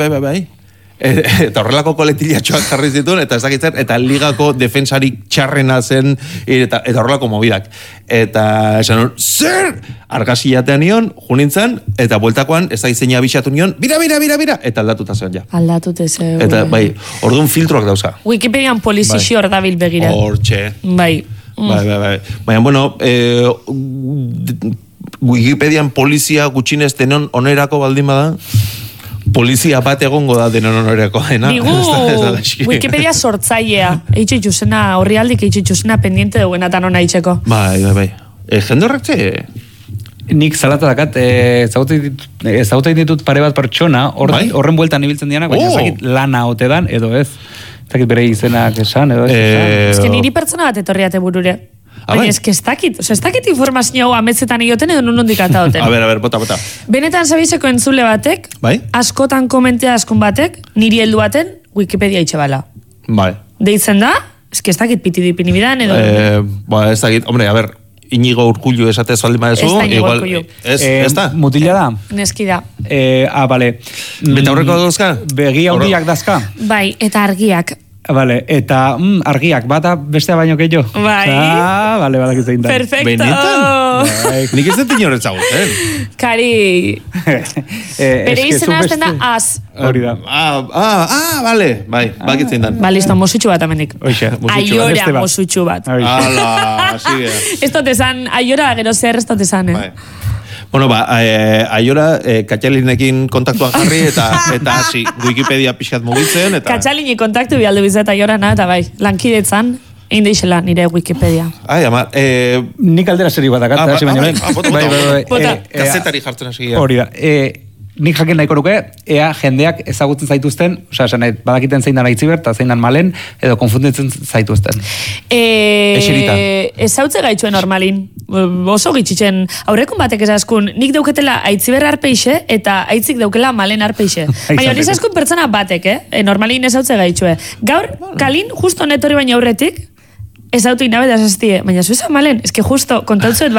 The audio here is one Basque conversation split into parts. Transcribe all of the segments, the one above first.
Bai. Eta horrelako koletilatxoak jarri zituen, eta ez dakitzen, eta ligako defensarik txarrena zen, eta horrelako mobidak. Eta esan hor, zer? Argasi jatean nion, junintzen, eta bueltakoan, ez da izenia abixatu nion, bira, eta aldatuta zen ja. Aldatute zeu. Eta, bai, orduan filtroak dauzka. Wikipedian polizixi hor dabil begira. Hortxe. Bai. Baina, bueno, Wikipedian polizia gutxinez denon onerako baldin bada, polizia bat egongo da denon onerako dena. Bigu, Wikipedia sortzailea. Eitxe txusena, horri aldik eitxe txusena pendiente duena tan ona itxeko. Bai. Jende horrek Nik zalata dakat, ezagutzen ditut pare bat pertsona, horren bueltan ibiltzen dianak, baina ezakit lana ote dan, edo ez. Ezakit bere izenak esan, edo ez. Ez que niri pertsona bat etorriate burure. Baina ez que ez dakit informazio hau ametzetan egoten edo nondik ataoten. A ver, bota. Benetan zabizeko entzule batek, askotan komentea askun batek, niri heldu baten, Wikipedia itxe bala. Bai. Deitzen da, ez que ez dakit pitidipini bidan edo... Ez dakit, hombre, a ver, Inigo Urkullu esate ez baldin badezu. Ez da Inigo Urkullu. Ez da? Mutila da? Neski da. Bale. Beta horreko dazka? Begi handiak dazka? Bai, eta argiak. Vale, eta argiak, bata bestea baino keio. Bai. Vale, badakitzein da. Perfecto. Benetan? Nik ez dut inoretzagut, Kari. Bere izena azten da az. Hori da. Vale. Bai, bakitzein da. Ba, listo, mosutxu bat amenik. Aiora mosutxu bat. Ala, sigue. Ez tote zan, aiora gero zer ez tote zan, Bai. Bueno, aiora Katxalinekin kontaktuan jarri eta hasi Wikipedia pixkat mugitzen. Katxalinik kontaktu bialdu bizet aiorana, eta bai, lankidetzan, egin deixela nire Wikipedia. Ama, nik aldera seri bat akat, hasi baino lehen. Bota. Kazetari jartzen hasi. Hori da. Nik jakin nahiko nuke, ea jendeak ezagutzen zaituzten, badakiten zein dan aitziber, eta zein dan malen, edo konfunditzen zaituzten. Eserita. Ezautze gaitzuen normalin. Oso gitxitzen. Aurrekun batek ezaskun, nik dauketela aitziber arpeixe, eta aitzik daukela malen arpeixe. Baina hori ezaskun pertsona batek, normalin ezautze gaitzue. Gaur, kalin, justo netori baina aurretik, ez autu inabe da zaztie, baina zueza malen, ez que justo, kontautzuet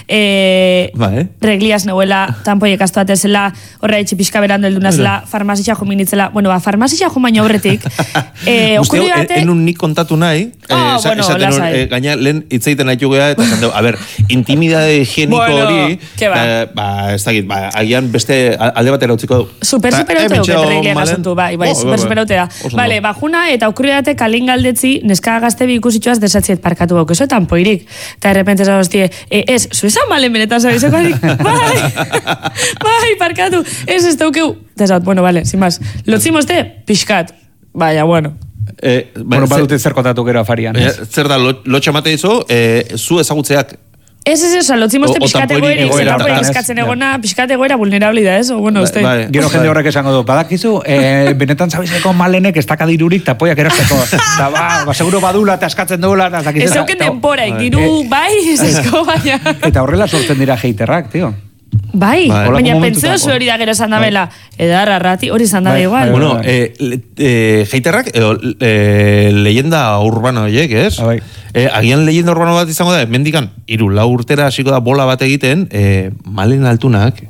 regliaz neuela, tanpoiek astu atezela, horra etxe pixka berando elduna zela, farmazitxa jo minitzela, farmazitxa jo baina aurretik. Guztio, enun nik kontatu nahi, gaina lehen itzeiten nahi jugea, eta esan dugu, a ber, intimidade higieniko hori, ez dakit, agian beste alde batera utziko du. Super-superautea reglia gasuntu, bai, super-superautea. Bale, bajuna, eta okurriate kalin galdetzi, neska gazte bi ikusitxoaz desatziet parkatu gauko, eso tan poirik. Eta de repente zabostie, zueza malen benetan zabizeko harik? Bai, parkatu. Ez daukeu. Desat, bueno, vale, sin más. Lotzimozte, pixkat. Baina, bueno. Badute zer kontatu gero afarian. Zer da, lotxamate izo, zu ezagutzeak. Ez, lotzimozte pixkate goerik, zetako eskatzen egona, pixkate goera vulnerabli da, ez? Gero jende horrek esango du, badakizu, benetan zabizeko malenek ez dakadirurik tapoiak erosteko. Seguro badula eta eskatzen duela. Ez euken denporaik, diru, bai, ez esko, baina. Eta horrela sortzen dira heiterrak, tio. Bai, baina pentseo zu hori da gero esan dabela. Edar, arrati, hori esan dabe igual. Bueno, heiterrak, leyenda urbano horiek, ez? Agian leyenda urbano bat izango da, mendikan, 3-4 urtera hasiko da bola bat egiten, malen altunak,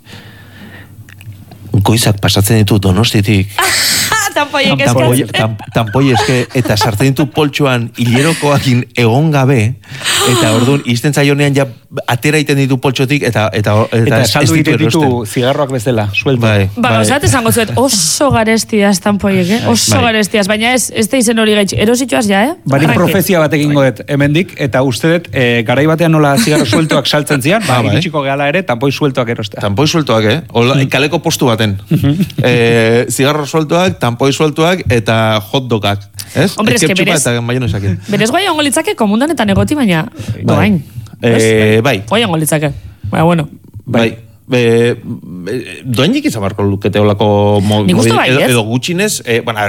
goizak pasatzen ditu Donostitik. Tanpoiek eske, eta sartzen ditu poltsuan hilerokoakin egon gabe, eta orduan, izten zaionean ja atera iten ditu poltsotik, eta saldu iten ditu zigarroak bezala, suelto. Osat esango zuet, oso garestiaz tanpoiek, oso garestiaz, baina ez da izen hori gaitxi, erositxoaz ja, Baina profezia bat egingo dut, hemendik, eta uste dut, garai batean nola zigarro sueltoak saltzen zian, iritsiko gehala ere, tanpoi sueltoak erostea. Tanpoi sueltoak, kaleko postu baten. Zigarro sueltoak, tanpoi sueltuak eta hotdogak, ez? Hombre, eske berez. Berez guai ongo litzake komundanetan egoti, baina doain. Bai. Guai ongo litzake. Baina, bueno. Bai. Doainik izan barko lukete olako edo gutxinez,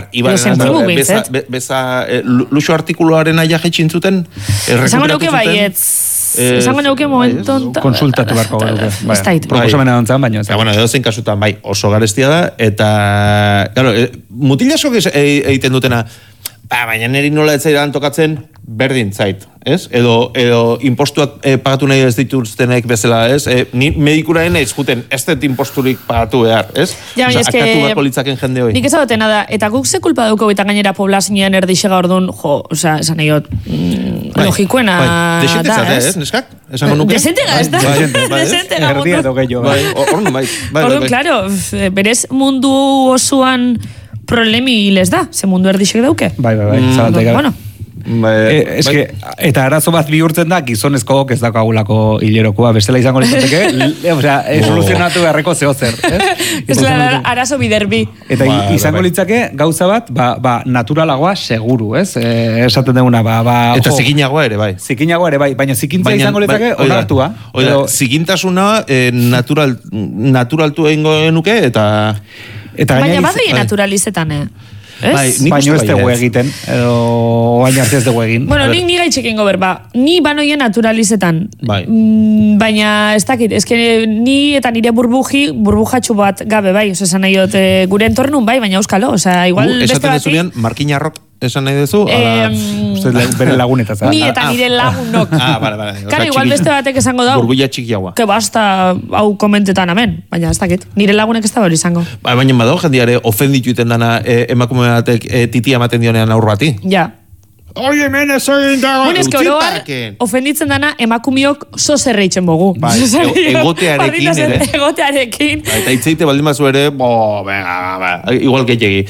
luxo artikuluaren aia jetxintzuten, esango neuke baietz. Esango neuke momenton... Konsultatu barko galuke. Proposamena dantzan, baina. Bueno, edo zein kasutan, bai, oso garestia da, eta, claro, mutilasok egiten dutena, baina niri nola etzaidan tokatzen, berdin zait, ez? Edo impostuak pagatu nahi ez dituztenek bezala, ez? Ni medikuraen ez juten, ez dut imposturik pagatu behar, ez? Ja, Osa, akatu bako litzaken jende hoi. Nik ez dut nada, eta guk ze kulpa duko eta gainera poblazioan erdixega orduan, esan nahi logikoena da, ez? Neskak? Esango nuke? Desentega, ez da? Desentega mundu. Erdia dogeio, Orduan, klaro, berez mundu osoan problemi les da, ze mundu erdixek dauke. Bai, zalantek. Bueno. Eske, eta arazo bat bihurtzen da, gizonezkoak ez dakagulako hilerokoa, bestela izango litzateke, soluzionatu beharreko zehozer. Ez arazo biderbi. Eta izango litzake gauza bat, naturalagoa seguru, ez? Esaten deguna, eta zikinagoa ere, bai. Zikinagoa ere, bai, baina zikintza izango litzake onartua. Zikintasuna naturaltu egingo genuke, eta... Baina bat egin naturalizetan, Baina ez dugu egiten, edo baina ez dugu egin. Bueno, nik niga itxekingo berba. Ni banoien naturalizetan. Baina ez dakit, ni eta nire burbujatxu bat gabe, bai. Esan nahi dut, gure entornun, bai, baina euskalo. Igual beste esaten dezunean, markinarrok esan nahi duzu? Bere lagunetaz. Ni eta nire lagunok. Vale. Karo, igual beste batek esango dau. Burbuia txikiagoa. Que basta hau komentetan amen. Baina ez dakit, nire lagunek ez da hori izango. Baina badago jendiare ofenditu iten dana emakume batek titia ematen dionean aur bati. Ja. Oye, hemen ez egin dago. Bueno, eske oroar, ofenditzen dana emakumiok zozerre itxen bogu. Egotearekin ere. Egotearekin. Eta itzeite baldin bazu ere, igual gehiagi.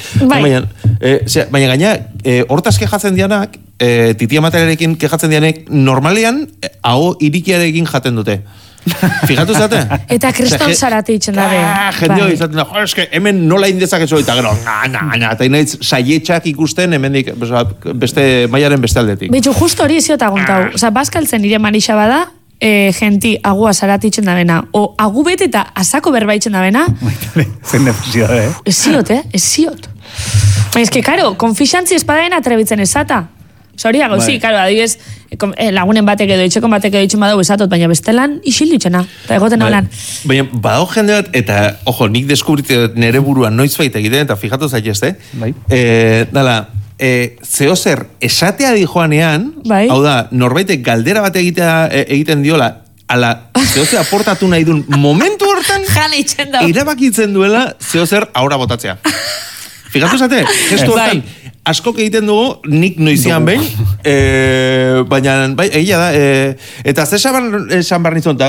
Baina gaina, hortaz kejatzen dianak, titia materiarekin kejatzen dianek, normalean, hau irikiarekin jaten dute. Fijatu zate? Eta kriston zarate itxen dabe. Jende hori izaten da, eske, hemen nola indezak ez hori, eta gero, eta inaiz saietxak ikusten, hemen beste maiaren beste aldetik. Bitxu, justo hori iziota aguntau. Osa, baskaltzen nire marixa bada, genti agua zarate itxen dabena, o agu bete eta asako berba itxen dabena. Zen nefesidade, Eziot. Ez que, karo, konfixantzi espadaen atrebitzen esata. Zoriago, karo, adibidez, lagunen batek edo, itxekon batek edo itxen badau esatot, baina bestelan isil ditxena, eta egoten holan. Baina, badao jende bat, eta, ojo, nik deskubritu nere buruan noiz baita egiten, eta fijatu zaitezte, dala, zehozer esatea di joanean, hau da, norbaitek galdera bat egiten diola, ala, zehozer aportatu nahi duen momentu hortan, irabakitzen duela zehozer aurra botatzea. Fijatu zate, gestu hortan, askok egiten dugu, nik noizian behin, baina, egia da, eta ze esan behar nizun,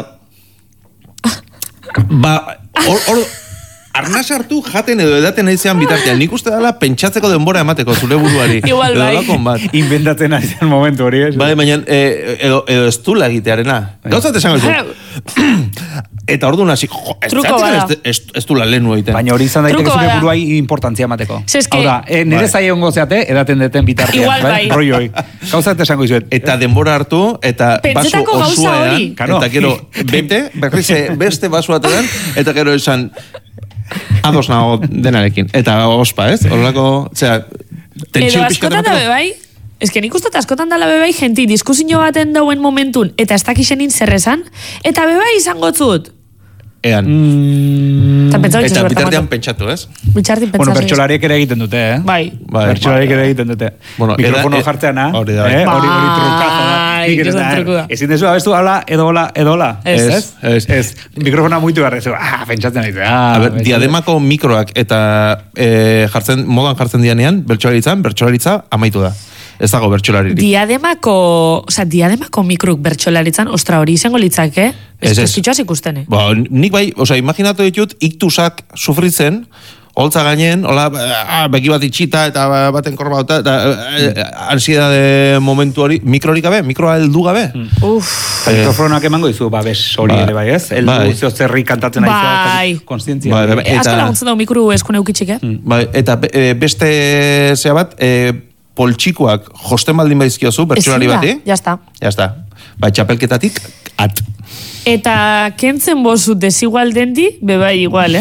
arnaz hartu jaten edo edaten aizean bitartean, nik uste dela pentsatzeko denbora emateko zure buruari. Igual, bai. Inventatzen aizean momentu hori, ez? Bai, baina, edo ez du lagitearena. Gauzat esango zu. Eta orduan hasi, ez du la lehenu egiten. Baina hori izan daiteke zure buruai importantzia emateko. Hau da, nire zaila ongo zeate, edaten deten bitartean. Igual, bai. Roioi. Gauzat esango izuet. Eta denbora hartu, eta baso osua edan, eta gero, beste baso atean, eta gero esan, ados nago denarekin. Eta ospa, ez? Horrelako, edo askotan dabe bai, ez que nik uste askotan dala bebai jenti diskusio baten dauen momentun, eta ez dakixenin zerrezan, eta bebai izango zut. Ean. Eta bitartean pentsatu, ez? Bueno, bertxolariek ere egiten dute, Bai. Bertxolariek ere egiten dute. Mikrofono jartzeana. Hori da. Hori trukazo. Ezin dezu abestu ala, edo hola. Ez. Mikrofona muitu garrez. Pentsatzen nahi. Diademako mikroak eta modan jartzen dianean, bertxolaritza amaitu da. Ez dago bertxolaririk. Diademako mikrok bertxolaritzan, ostra hori izango litzake, ez kitxoaz ikustene. Nik bai, imaginatu ditut, iktusak sufritzen, holtza gainen, beki bat itxita, eta baten korba, eta ansiedade momentu hori, mikrorik gabe, mikroa heldu gabe. Mikrofonak emango dizu, bes hori ere bai, ez? Eldu zerri kantatzen aizu, konstientzia. Azko laguntzen dugu mikro eskune ukitxik, Eta beste zea bat, poltsikoak josten baldin baizkiozu, bertsolari bati. Jazta. Txapelketatik, at. Eta kentzen bozu desigual dendi, beba igual,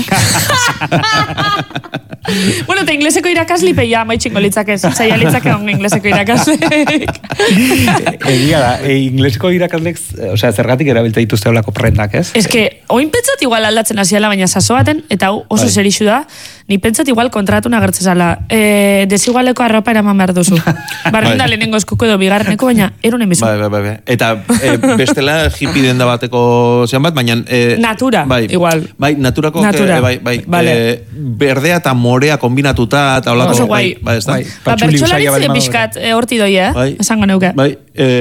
Bueno, eta ingleseko irakasli peia maitxingo litzakez. Zaila litzake ongo ingleseko irakasleek. Egia da, ingleseko irakaslek, zergatik erabiltza dituzte olako prendak, ez? Ez que, oin petzat igual aldatzen hasiala, baina saso baten, eta oso serixu da, ni pentsat igual kontratu nagertzezala. Desigualeko arropa eraman behar duzu. Barrenda lehenengo eskuko edo bigarreneko, baina erun emizu. Bai. Eta bestela hippie denda bateko zean bat, baina... Natura, igual. Bai, naturako... Bai. Berdea eta morea kombinatuta, eta holako... Oso guai. Bertxolaritze pixkat horti doi, esango neuke. Bai,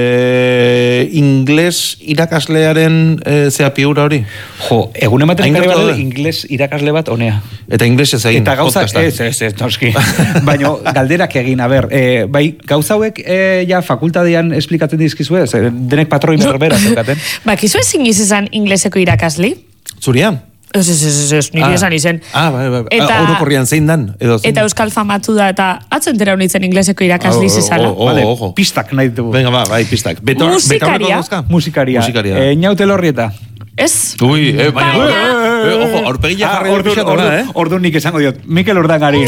ingles irakaslearen zea piura hori? Jo, egun ematen kare bat ingles irakasle bat honea. Eta ingles ez egin. Eta gauza, ez, noski. Baina galderak egin, bai, gauza hauek ja fakultadean esplikatzen dizkizue, denek patroi berbera zeukaten. Kizu ezin izan ingleseko irakasli? Zuria? Ez, niri esan izen. Bai. Orokorrian zein dan? Eta euskal famatu da, eta atzentera honitzen ingleseko irakasli izala. Ojo. Pistak nahi dugu. Venga, bai, pistak. Musikaria. Naute Lorrieta. Ez? Ui, baina... Ojo, aurpegia jarri dut pixatola, Ordu nik esango diot, Mikel Urdangari.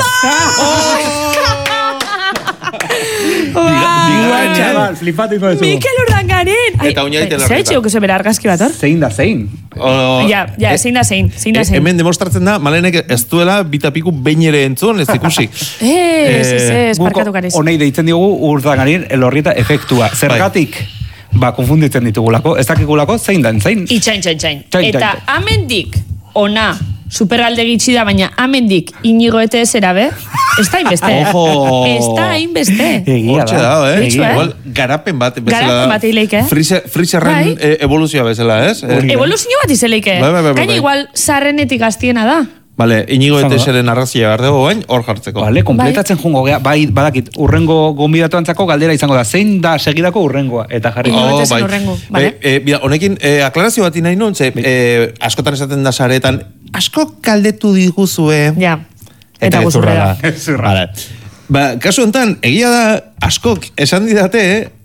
Mikel Urdangarin! Eta oinaite larrita. Zer etxeuk ez bera argazki bat, hor? Zein da zein. Ja, zein da zein. Hemen demostratzen da, Malenek ez duela bitapiku behin ere entzun, ez ikusi. Ez, parkatu gariz. Honei deitzen diogu Urdangarin Elorrieta efektua. Zergatik? Konfunditzen ditugulako, ez dakigulako, zein dan, zein? Itxain. Eta amendik, ona, superalde gitsi da, baina amendik inigo ete ezera, be? Ez da inbeste. Ojo! Ez da inbeste. Hortxe da, Igual garapen bat. Garapen bat eileike. Freezerren evoluzioa bezala, ez? Evoluzio bat izeleike. Gaina igual sarrenetik gaztiena da. Vale, Inigo Eteseren arrazia behar dugu bain, hor jartzeko. Vale, kompletatzen jungo gea, bai, badakit, urrengo gonbidatu antzako galdera izango da, zein da segidako urrengoa, eta jarri. Inigo Etesen urrengo, vale? Honekin, aklarazio bat nahi nun, askotan esaten da saretan, asko kaldetu diguzue. Ja, eta guzurra da. Kasu enten, egia da, askok esan didate,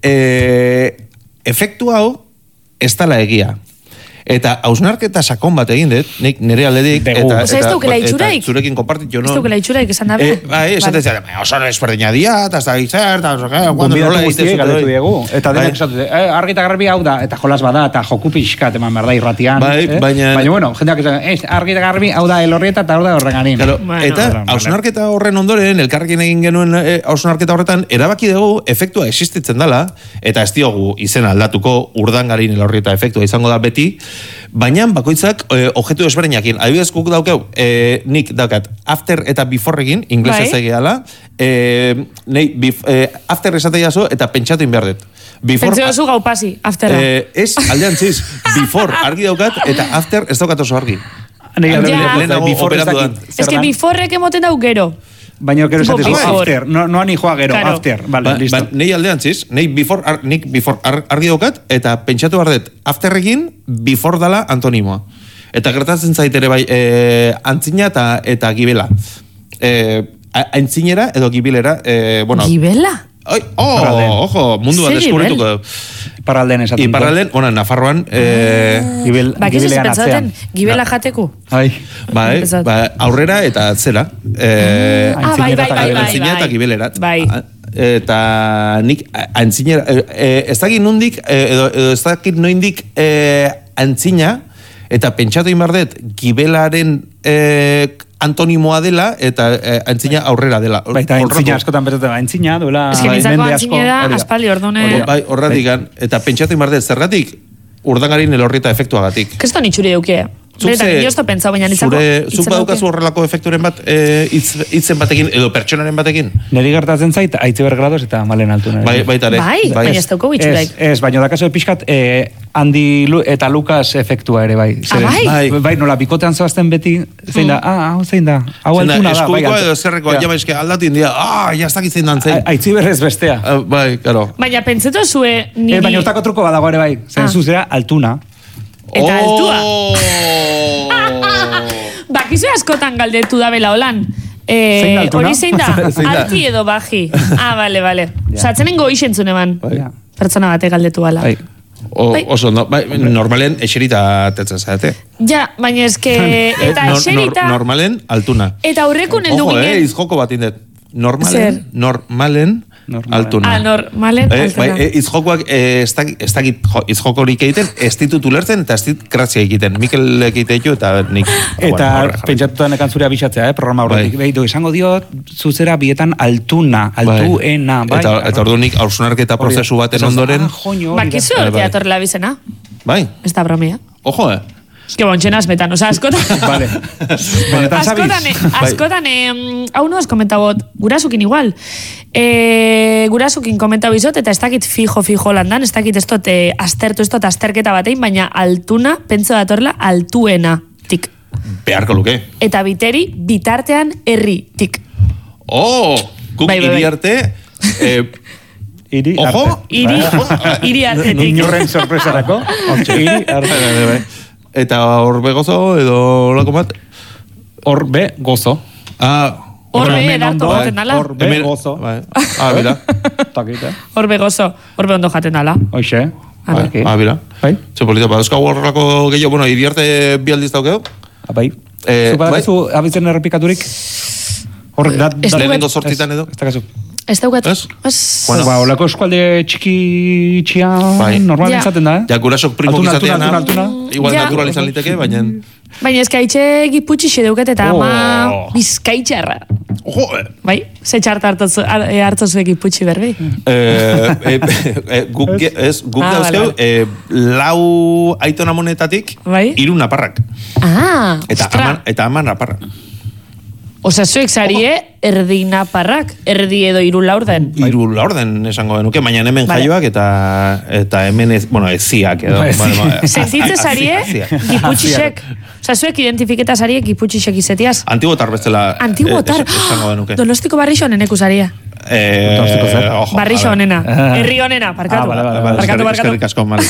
efektu hau, ez dala egia. Eta hausnarketa sakon bat egin dut, nik nire aldedik, eta zurekin konpartit, jo no... Ez dukela itxuraik esan dabe? Bai, esaten zera, oso esperdina dia, eta ez da gitzer, eta oso... Gombidatu guztiek galdetu diegu. Eta denek esatu, argita garbi hau da, eta jolas bada, eta joku pixkat eman behar da irratian. Baina, bueno, jendeak esan, argita garbi hau da Elorrieta, eta hau da Urdangarin. Eta hausnarketa horren ondoren, elkarrekin egin genuen hausnarketa horretan, erabaki dugu efektua existitzen dela, eta ez diogu izena aldatuko Urdangarin Elorrieta efektua izango da beti, baina bakoitzak objektu desberdinekin. Adibidez guk daukeu, nik daukat after eta before egin, inglesez egiala, after esatea zo eta pentsatu inbehar dut. Pentsio zu gau pasi, afterra. Ez, aldean ziz, before argi daukat eta after ez daukat oso argi. Ez que beforek emoten dau gero. Baina gero esatez, after, no ani joa gero, after, vale, listo. Nei aldean ziz, nik before argi daukat, eta pentsatu bardet, after egin, before dala antonimoa. Eta gertatzen zaitere bai, antzina eta gibela. Antzinera edo gibilera, bueno... Gibela? Ojo, mundu bat deskubrituko du. Iparralden esaten. Iparralden, Nafarroan... Gibilean atzean. Gibela jateku? Bai, aurrera eta atzera. Antzina eta gibelera. Bai. Eta nik antzinera... Ez dakit nondik, edo ez dakit noindik antzina, eta pentsatu inbardet gibelaren... antonimoa dela eta antzina aurrera dela. Baita antzina askotan betute, antzina duela mende asko. Ez que nintzako antzina da, aspaldi ordone... Bai, horretik, eta pentsatu inbardet, zergatik Urdangarin Elorrieta efektuagatik. Keston itxuri deukie. Beretan, jo esto pentsau, baina nintzako... Zuk badukazu horrelako efekturen bat, hitzen batekin, edo pertsonaren batekin? Neri gertatzen zait, Aitziber Grados eta Malen Altuna. Baita ere. Baina ez dauko itxuraik. Ez, baina dakazu pixkat, Andi eta Lucas efektua ere, bai. Bai, nola, bikotean zoazten beti, zein da, hau zein da, hau altuna da. Eskuikoa edo zerrekoa, ja baizke aldatin dira, jaztak izin dan zein. Aitziber ez bestea. Bai, karo. Baina pentsetu zue niri... Baina urtako truko badago ere, bai. Zen zuzera, altuna. Eta altua. Bakizu askotan galdetu da bela holan. Hori zein da? Alti edo baji. Bale. Zatzenengo ixentzun eman. Pertsona bate galdetu bala. Oso, normalen eserita tetzen zaite. Ja, baina eske... Eta eserita... Normalen altuna. Eta horrekun eldu ginen... Izjoko bat indet. normalen altuna. Normalen altuna. Izjokoak ez dakit izjokorik egiten, ez ditut ulertzen eta ez dit grazia egiten. Mikel egiteitu eta nik... Eta pentsatutan ekantzura bisatzea, programa horretik. Behitu, esango dio, zuzera bietan altuena. Eta ordu nik haursunarketa prozesu baten ondoren... Bakizu teatorrela bizena. Bai. Ez da bromia. Ojo, Ez que bontxenaz betan, oza, askotan... Vale. Askotan, hau no has komentagot, gurasukin igual. Gurasukin komentau izot, eta ez dakit fijo landan, ez dakit ez dut azterketa batein, baina altuna, pentso datorla, altuena, tik. Beharko luke. Eta bitartean herri, tik. Guk hiri arte... Ojo! Hiri arte, tik. Niñorren sorpresarako. Hiri arte. Eta horbe gozo edo lako bat? Horbe gozo. Horbe edarto jaten dala. Horbe gozo. Bira. Horbe gozo. Horbe ondo jaten dala. Hoxe. Bira. Ze polita, euskau horrelako gehiago, bueno, iriarte bi aldiz daukeo? Bai. Zupadakezu abitzen errepikaturik? Lehenengo sortzitan edo? Ez dakazu. Ez daukat. Olako eskualde txiki normalen zaten da, Ja, gurasok primo gizatean, igual natural izan liteke, baina... Baina eskaitxe giputxixe deuket eta ama bizkaitxarra. Bai, ze txarta hartzozu giputxi berbi. Guk dauzkeu, lau aiton amonetatik, 3 naparrak. Eta ama naparrak. Osa, zuek zarie, erdi naparrak, erdi edo 3 laurden. 3 laurden esango genuke, baina hemen jaioak eta hemen eziak edo. Sentitze zarie, giputxixek. Osa, zuek identifiketa zarie, giputxixek izetiaz. Antiguotar bezala esango genuke. Donostiko barrixo honeneku zarie. Barrixo honena. Herri honena, parkatu. Eskerrik asko, mali.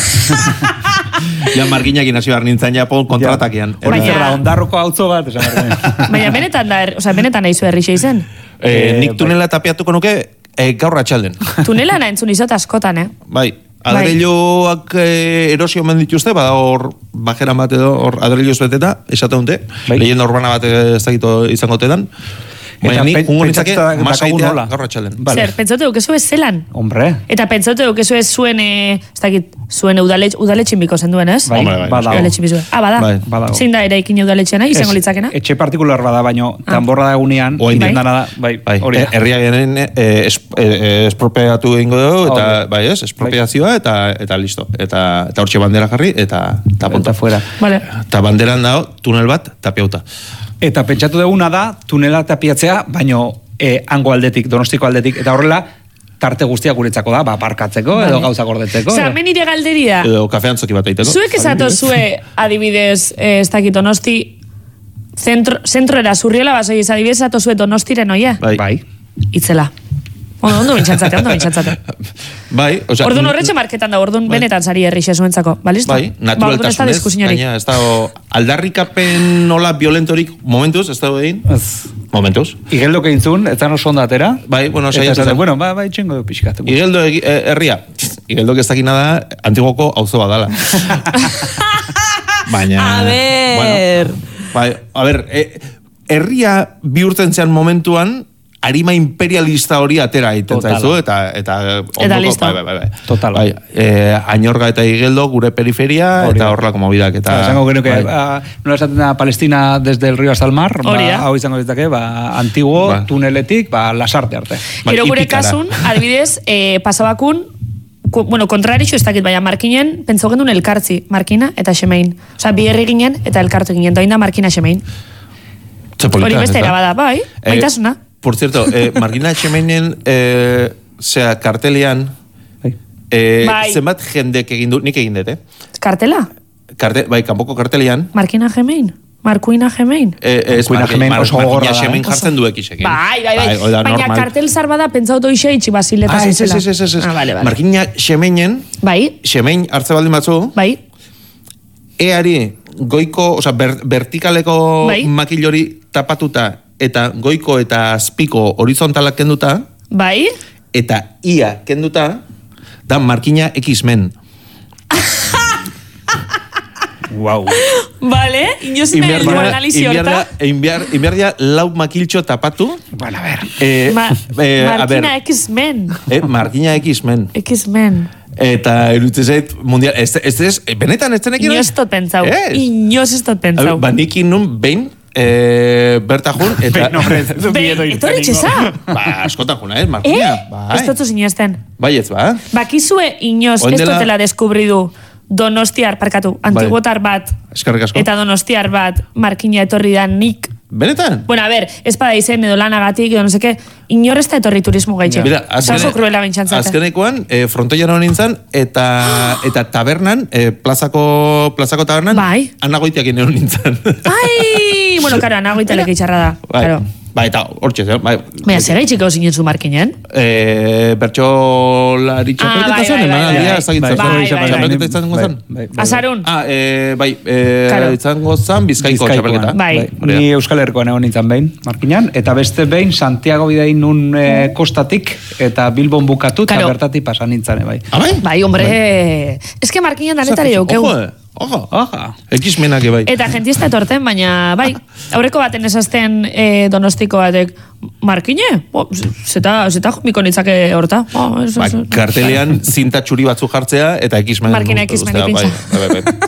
Ja, marginak inazio behar nintzen japon kontratakian. Baina, ondarroko hau bat, baina benetan nahi zu herrixe izen? Nik tunela tapiatuko nuke gaur atxalden. Tunela nahi entzun izot askotan, Bai, adreiloak erosio omen dituzte, bada hor bajeran bat edo hor adreiloz beteta, esate dute, leyenda urbana bat ez dakito izango tedan. Baina nik ungo nintzake masaitea gaur atxalden. Zer, pentsote dukezu ez zelan? Hombre. Eta pentsote dukezu ez zuen, ez dakit, zuen udaletxin biko zenduen, ez? Bai, udaletxin bizue. Bada. Zein da eraikin udaletxena, izango litzakena? Etxe partikular bada, baino, tanborra da egunean, herria genen espropeatu egingo dugu, eta, bai ez, espropeazioa, eta listo. Eta hortxe bandera jarri, eta ponta. Eta banderan dago, tunel bat, tapiauta. Eta pentsatu duguna da, tunela tapiatzea, baino hango aldetik, Donostiko aldetik, eta horrela, tarte guztia guretzako da, parkatzeko, edo gauzak gordetzeko. Zer, hemen nire galderia. Edo kafean zoki bat eiteko. Zuek esato zue, adibidez, ez dakit, Donosti, zentroera zurriola basoi ez adibidez, esato zue Donostiren, oie? Bai. Itzela. Ondo bintxantzate. Bai, oza... Orduan horretxe marketan da, orduan benetan zari herrixe zuentzako, balisto? Bai, naturaltasunez, gaina, ez da, aldarrikapen nola violentorik momentuz, ez da egin? Momentuz. Igeldo keintzun, ez da oso ondatera? Bai, bueno, saiatu zen. Bueno, bai, txengo du pixkat. Igeldo herria. Igeldo que ez dakina da, antiguoko auzo bat dala. Baina... A ver, herria bihurtzen zean momentuan, harima imperialista hori atera egiten zaizu, eta listo. Bai. Total. Bai, Añorga eta Igeldo, gure periferia, eta horrelako mobidak. Esango genuke, nola esaten da Palestina desde el río hasta el mar, hau izango ditzake, antiguo, tuneletik, lasarte arte. Gero gure kasun, adibidez, pasabakun, bueno, kontrarixo ez dakit, baina markinen, pentsau gendun elkartzi, markina eta xemein. Osa, bi herri ginen, eta elkartu ginen, doain da markina xemein. Hori beste erabada, bai, maitasuna. Por cierto, Margina Etxemeinen kartelian zenbat jendek egin du, nik egin dut, Kartela? Bai, kanpoko kartelian. Markina Gemein? Markuina Gemein? Markina Gemein jartzen duek isekin. Bai. Baina kartel zar bada pentsauto ixe itxi basileta zizela. Ez. Markina Gemeinen, Gemein hartze baldin batzu, eari goiko, oza, vertikaleko makilori tapatuta, eta goiko eta azpiko horizontalak kenduta, bai, eta ia kenduta, da markina X-Men. Wow. Vale, inosime heldu analizio horta. Inbiardia lau makiltxo tapatu. Bueno, a ver. Markina X-Men. Markina X-Men. X-Men. Eta erutzen zait mundial. Benetan ez zenekin? Inoz tot pentsau. Inoz ez tot pentsau. Banikin nun behin bertajun eta... Etorri txesa? Askotajun, Markina. Ez dutzu zinezten. Bai ez, Bakizue inoz ez dutela deskubridu donostiar, parkatu, antiguotar bat. Eskerrik asko. Eta donostiar bat Markina etorri da nik. Benetan? Bueno, a ver, ez pada izen edo lanagatik, edo no seke, inorrezta etorri turismo gaitxe. Mira, Oso kruela bintxantzate. azkenekoan, frontoian nintzen, eta tabernan, plazako tabernan, anagoitiak inen nintzen. Ai! Bueno, karo, anagoitalek itxarra da. Claro. Bai, eta hortxe, bai. Baina, zer gaitxik hau zinen zu Markinen? Bertxolari txapelketa zen, emanaldia, txapelketa izango zen. Azarun? Bai, izango zen Bizkaiko txapelketa. Ni Euskal Herrikoan egon nintzen behin, Markinan, eta beste behin Santiago bidein nun kostatik, eta Bilbon bukatu, eta bertatik pasan nintzen, bai. Bai, hombre, eske Markinan danetari jaukeu. Ojo, X-menak bai. Eta jentista etorten, baina, bai, aurreko baten esazten Donostiko batek, Markine? Zeta jomiko nitzake horta. Kartelean zinta txuri batzu jartzea, eta X-men. Markina X-men ipintza.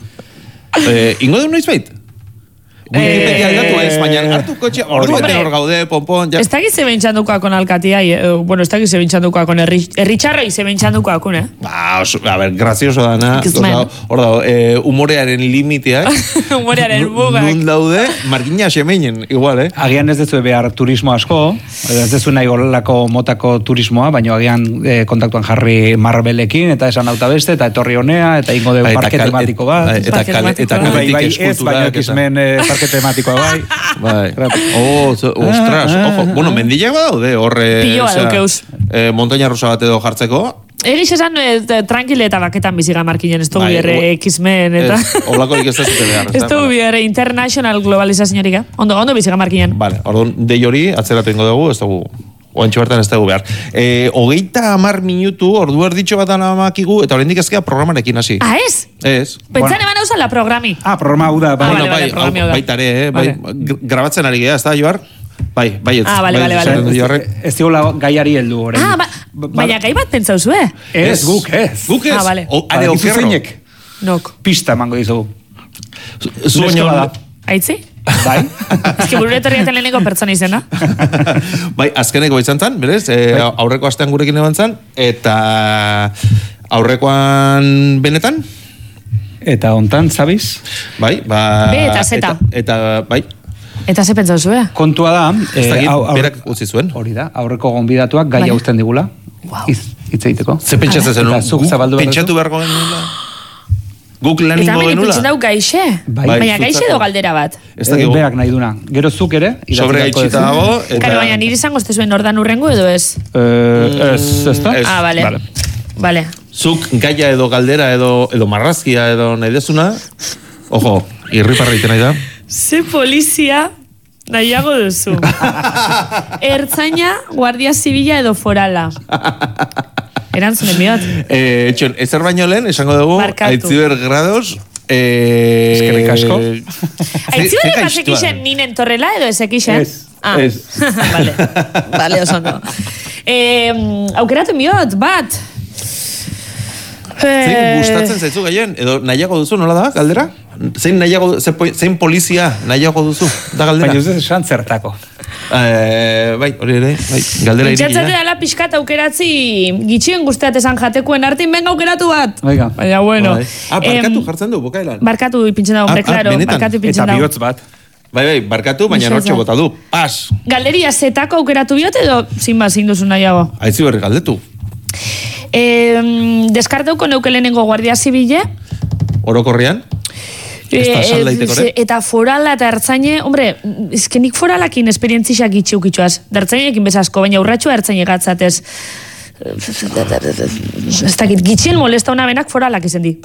Ingo du noiz bait? Wikipedia aldatu ez, baina hartu kotxe, ordu bete hor gaude, pompon... Ez da gize bentsandukoa kon alkatia, bueno, ez da gize bentsandukoa kon erritxarro ize bentsandukoa kun, A ver, grazioso dana, hor dago, humorearen limiteak... Humorearen mugak. Nun daude, Markina Xemeinen, igual, Agian ez dezu behar turismo asko, ez dezu nahi golako motako turismoa, baina agian kontaktuan jarri Marbelekin, eta esan auta beste, eta etorri honea, eta ingo de parke tematiko bat. Eta kaletik eskulturak. Parke tematikoa, bai. Ostras, ojo. Bueno, mendillak badaude, horre... Piloa dukeuz. Montaña rusa bat edo jartzeko. Egiz esan, tranquile eta baketan biziga Markinen, ez dugu bierre X-Men, eta... Olakorik ez da zute behar. Ez dugu bierre international globalizaziorik, ondo biziga Markinen. Vale, orduan, dei hori, atzeratu ingo dugu, ez dugu... Oantxo bertan ez dugu behar. 30 minutu, ordu erditxo bat anamakigu, eta horrendik ezkea programarekin hasi. Ez? Ez. Pentsan eman hauza la programi. Programa hau da. Baitare, grabatzen ari geha, ez da, Joar? Bai, ez. Vale. Ez diola gaiari heldu horrein. Baina gai bat pentsau zue? Ez, guk ez. Guk ez? Vale. Are okerro. Nok. Pista emango dizugu. Zueno da. Aitzi? Bai. Ez que burure etorriaten leheneko pertsona izena. Bai, azkeneko izan zan, berez? Aurreko astean gurekin eban zan, eta aurrekoan benetan? Eta hontan, zabiz? Bai, B eta Z. Eta, bai. Eta ze pentsau zue? Kontua da... Berak utzi zuen. Hori da, aurreko gonbidatuak gai hausten digula. Hitz egiteko. Ze pentsatzen zen? Pentsatu beharko genula? Guk lan ingo genula? Eta hemen dau gaixe. Baina gaixe edo galdera bat. Berak nahi duna. Gero zuk ere. Sobre gaitxita dago. Karo, baina nire izango ez zuen ordan urrengo edo ez? Ez da? Vale. Zuk gaia edo galdera edo marrazkia edo nahi dezuna. Ojo, irriparra iten nahi da. Ze polizia nahiago duzu. Ertzaina, guardia zibila edo forala. Erantzunen biot. Etxon, ezer baino lehen, esango dugu, Aitziber Grados... Eskerrik asko. Aitziber bazekixen ninen torrela edo ezekixen? Ez. Vale, oso no. Aukeratu biot, bat. Zein gustatzen zaizu gehien? Edo nahiago duzu, nola da, galdera? Zein polizia nahiago duzu, da galdera? Baina ez esan zertako. Bai, hori ere, bai, galdera irikia. Intxatzate dala pixkat aukeratzi gitxien guzteat esan jatekuen artin benga aukeratu bat. Baina, bueno. Barkatu jartzen du, bokaelan? Barkatu ipintzen dago, claro. Barkatu ipintzen dago. Eta bihotz bat. Bai, barkatu, baina nortxe bota du. Pas! Galderia zetako aukeratu bihot edo zinba zinduzu nahiago? Aitzi berri galdetu. Deskarteuko neuke lehenengo guardia zibile. Orokorrian? Eta forala eta ertzaine, hombre, izkenik foralakin esperientziak gitxiukitxoaz. Dertzainekin bezasko, baina urratxua ertzaine gatzatez. Ez dakit, gitxien molesta una benak foralak izen di.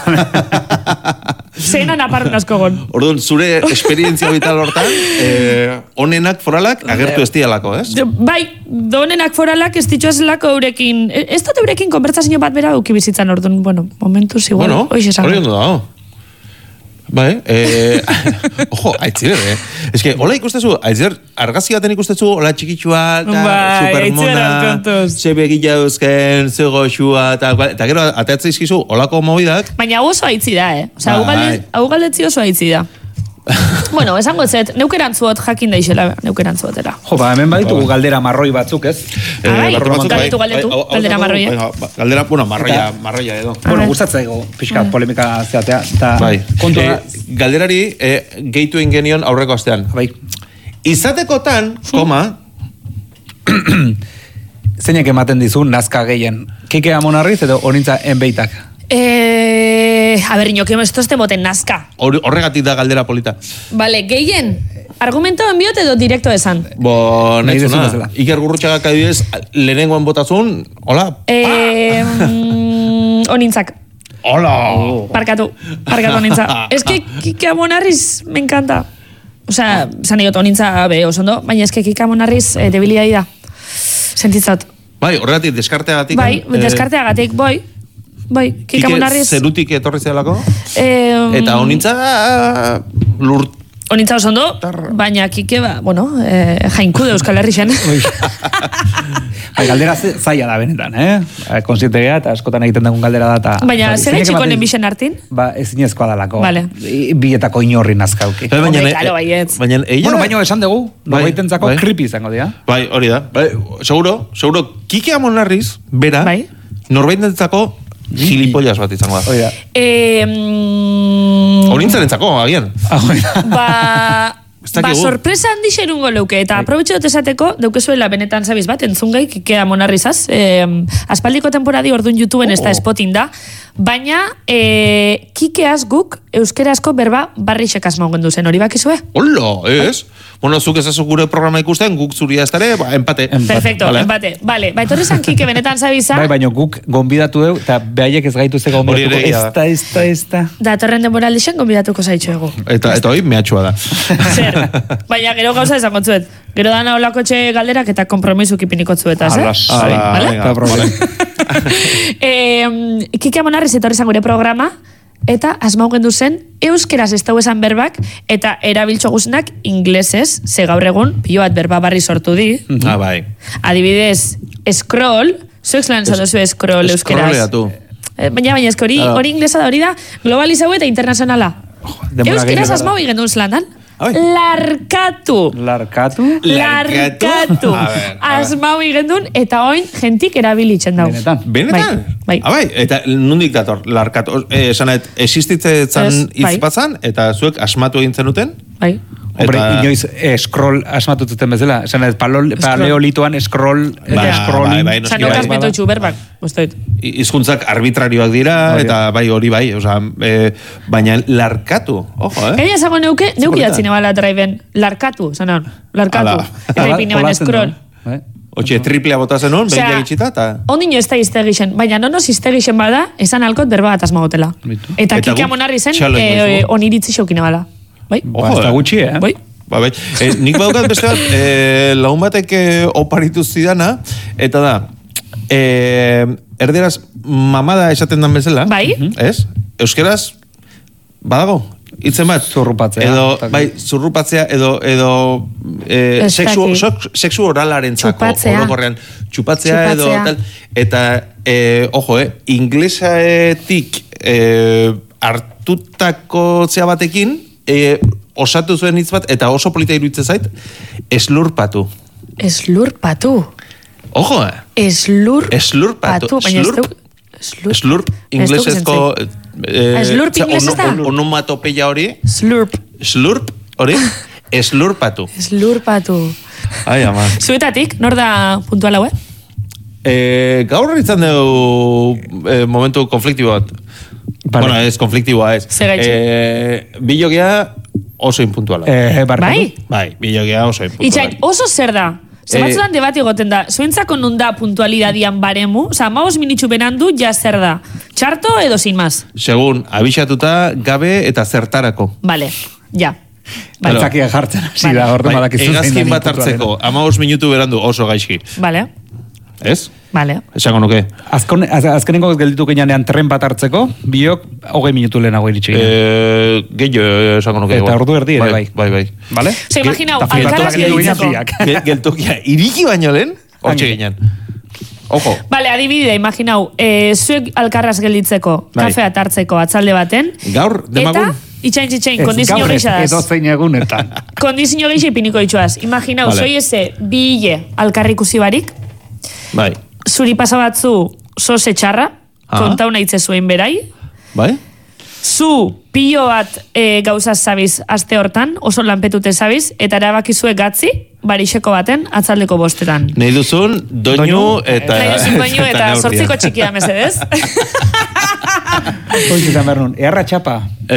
Zeinan aparun asko gon. Orduan, zure esperientzia vital hortan, onenak foralak agertu ez dialako, ez? Bai, onenak foralak ez ditxoaz lako eurekin. Ez dut eurekin konbertsazio bat bera ukibizitzan, orduan, bueno, momentuz igual. Bueno, hori ondo dago. Bai, ojo, Aitziber, Ez que, hola ikustezu, Aitziber, argazki baten ikustezu, hola txikitsua, supermona, ze begila eusken, ze goxua, eta gero, ateatze izkizu, holako mobidak. Baina oso aitzi da, Osa, hau galdetzi oso aitzi da. Bueno, esango zet, neukerantzuot jakin daixela, neukerantzuotera. Jo, hemen baditugu galdera marroi batzuk, ez? Galdetu, galdera marroi, Galdera, bueno, marroia edo. Bueno, gustatzaigo, pixka polemika zeatea. Galderari, gehitu ingenion aurreko astean. Bai. Izatekotan, koma, zeinek ematen dizu nazka gehien? Kike Amonarriz edo onintza enbeitak? A ber, inoke esto moten nazka. Horregatik da galdera polita. Vale, gehien, argumento enbiot edo direkto esan? Nahi zuna. Iker Gurrutxagak adibidez, lehenengoan botazun, hola? Onintzak. Hola! Parkatu onintza. Es que Kike Amonarriz me encanta. O sea, zan egot onintza osondo, baina es que Kike Amonarriz debilidadi da. Sentitzat. Bai, horregatik, deskarteagatik. Bai, deskarteagatik, Bai, Kike Amonarriz. Zerutik etorri zelako. Eta onintza Onintza osondo, baina Kike, jainkude Euskal Herrixen. Galdera zaila da benetan, Konsientegea eta askotan egiten dagoen galdera da. Baina, zer etxiko nenbixen hartin? Ezinezkoa dalako. Vale. Bietako inorri nazkauki. Baina, esan dugu, nobaitentzako kripi izango dira. Bai, hori da. Seguro, Kike Amonarriz, bera, norbaitentzako gilipollas bat izango da. Onintzarentzako, agian. Sorpresa handi xerungo leuke, eta aprobetxo dut esateko, daukezuela benetan zabiz bat, entzungai, Kike Amonarrizaz, aspaldiko temporadi orduan YouTubeen ez da spotin da, baina Kikeaz guk euskerazko berba barrixek asmaugen duzen, hori bakizue? Hola, ez? Bueno, zuk ezazu gure programa ikusten, guk zuria ez dara, empate. Perfecto, empate. Vale, etorri zan Kike benetan zabiza. Bai, baina guk gonbidatu dugu, eta behaiek ez gaitu ze gonbidatuko. Ez. Da, torren denbora aldixen gonbidatuko zaitxo egu. Eta hoi, mehatxua da. Zer, baina gero gauza esango zuet. Gero dana olako txe galderak eta kompromisuk ipiniko zuetaz, Kike Amonarriz etorri zan gure programa, eta asmaugen duzen euskeraz ez esan berbak, eta erabiltxo guzenak inglesez, ze gaur egun, pilo bat berba barri sortu di. Bai. Adibidez, scroll, zuek lan zadozu scroll euskeraz. Scrolleatu. Baina esko hori inglesa da hori da, globalizau eta internazionala. Euskeraz asmau igen duen zelandan. Larkatu. Asmau igendun, eta oin jentik erabilitzen dago. Benetan? Bai. Eta nondik dator, larkatu. Esanet, existitzen izpatzan, eta zuek asmatu egintzen duten? Bai. Hombre, inoiz scroll asmatututen bezala. Esanet, paleolitoan scroll, scrolling. Zanokaz metoitxu berbak, usteet. Izkuntzak arbitrarioak dira, eta bai, hori bai. Baina larkatu, ojo, Egia zago neuke idatzine bala driven. Larkatu, zanon. Larkatu. Eta ipinean scroll. Otxe, triplea botazen hon, behin jagitxita, eta... Ondino ez da iztegixen, baina nono iztegixen bada, esan alkot berba bat asmagotela. Eta Kike Amonarri zen, oniritzi xaukine bala. Bai? Ojo, ez da gutxi, Bai. Bai. Nik badukat beste bat, lagun batek oparitu zidana, eta da, erderaz mamada esaten dan bezala, ez? Euskeraz, badago, hitzen bat, zurrupatzea. Zurrupatzea edo sexu oralaren zako, orokorrean, txupatzea edo tal, eta, ojo, inglesaetik hartutako zea batekin, osatu zuen hitz bat, eta oso polita iruditzen zait, eslurpatu. Eslurpatu? Ojo, Eslurpatu. Slurp, inglesezko... Slurp inglesez da? Onomatopeia hori. Slurp, hori. Eslurpatu. Ai, ama. Zuetatik, nor da puntual hau, Gaur izan dugu momentu konfliktibo bat. Bueno, ez konfliktiboa ez. Bilogia oso impuntuala. Bai? Bai, bilogia oso impuntuala. Itxain, oso zer da? Zebatzudan debati goten da, zuentzako nun da puntualidadian baremu? Osa, 15 minitxu benandu, ja zer da? Txarto edo sin más? Segun, abixatuta, gabe eta zertarako. Vale, ja. Baltzakia jartzen, hasi da, ordu malak izan. Egazkin bat hartzeko, 15 minutu berandu oso gaizki. Vale. Ez? Vale. Esango nuke. Azkenengo gelditu ginean tren bat hartzeko, biok 20 minutu lehenago iritsi ginen. Gehiago esango nuke. Eta ordu erdi ere bai. Bai. Vale? Ose, imaginau, alkaraz gelditzeko. Geltokia, iriki baino lehen, hortxe ginen. Ojo. Vale, adibidea, imaginau, zuek alkarraz gelditzeko, kafea tartzeko atzalde baten. Gaur, demagun? Eta, itxain, kondizio geixadaz. Edo zein egunetan. Kondizio geixe ipiniko ditxuaz. Imaginau, zoi eze, bi hile alkarrikusi barik. Bai. Zuri pasa batzu sose txarra, kontauna itze zuen berai. Bai. Zu pilo bat gauzaz zabiz aste hortan, oso lanpetute zabiz, eta erabakizue gatzi, barixeko baten, atzaldeko bostetan. Nahi duzun, doinu eta... Nahi duzun doinu eta sortziko txikia, mesedez. Hoizetan behar nun, eharra txapa.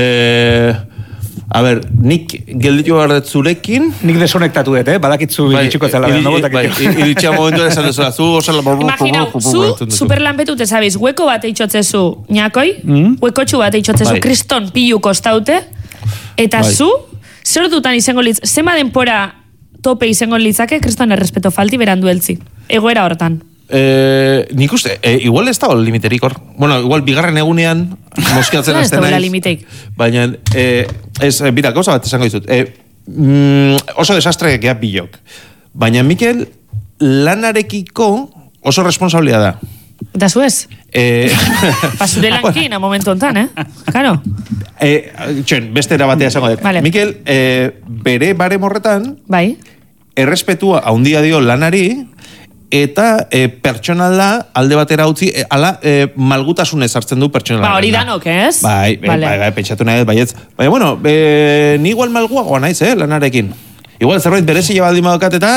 A ber, nik gelditu barret zurekin... Nik desonektatu dut, badakitzu bilitxiko zela. Iritxea momentu esan dezula, zu osala... Imaginau, zu superlanpetute zabiz, hueko bat eitxotzezu ñakoi, huekotxu bat eitxotzezu kriston pilu kostaute, eta zu, zer dutan izango litz, zema denpora tope izango litzake, kriston errespeto falti berandu eltzi. Egoera hortan. Nik uste, igual ez da limiterik hor. Bueno, igual bigarren egunean moskiatzen azten naiz. Limiteik. Baina, bira, gauza bat esango dizut. Oso desastre gea bilok. Baina, Mikel, lanarekiko oso responsabilia da. Eta zuez? Zure lankin, a momentu ontan, Claro. Beste erabatea esango dut. Vale. Mikel, bere bare morretan, bai. Errespetua haundia dio lanari, eta pertsonala alde batera utzi, malgutasunez hartzen du pertsonala. Hori danok, ez? Bai, pentsatu nahi, baietz. Baina, bueno, ni igual malguagoa naiz, lanarekin. Igual zerbait berezia baldin badokat eta,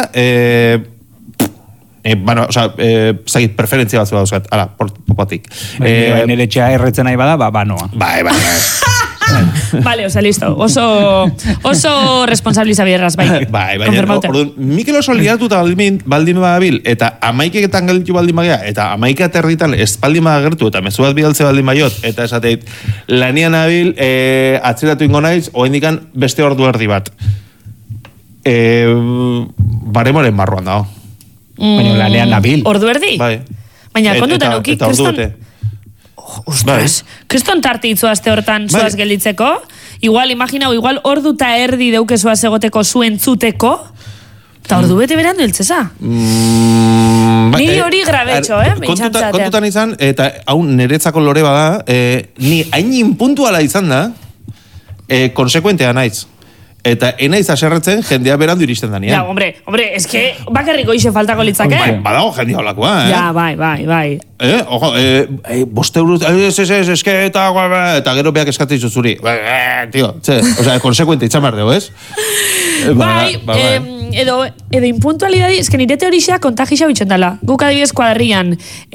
zagit, preferentzia batzu dauzkat, ala, popatik. Nire etxea erretzen nahi bada, banoa. Bai. Vale, listo. Oso responsabiliza bierraz, bai. Orduan, Mikel oso liatuta baldin badabil, eta amaiketan gelditu baldin bagea, eta amaika territan ez baldin badagertu, eta mezu bat bidaltze baldin baiot, eta esateit, lanian nabil, atzeratu ingo naiz, oendikan beste ordu erdi bat. Baremoren barruan dago. Baina lanean nabil. Ordu erdi? Bai. Baina kontutan uki, kriston... Ostras, kriston tarte itzu azte hortan zuaz gelditzeko. Igual, imaginau, ordu eta erdi deuke zuaz egoteko zuen zuteko. Eta ordu bete berandu eltzeza. Ni hori grabetxo, Kontutan izan, eta hau niretzako lore bada, ni hain puntuala izan da, konsekuentea naiz. Eta enaiz aserretzen jendea berandu iristen da nian. Ja, hombre, eske bakarriko ixe faltako litzake. Badago jendea holakoa, Ja, bai. Ojo, 5 euros, eske, eta gero beak eskatzen zuzuri. Tío, konsekuente itxamar dugu, ez? Bai, edo impuntualidadi, eske nire teorixea kontagisa bitxen dela. Guk adibidez kuadrian,